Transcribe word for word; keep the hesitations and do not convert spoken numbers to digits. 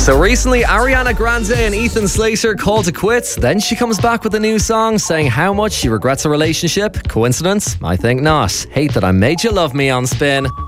So recently, Ariana Grande and Ethan Slater called it quits. Then she comes back with a new song saying how much she regrets a relationship. Coincidence? I think not. Hate That I Made You Love Me on Spin.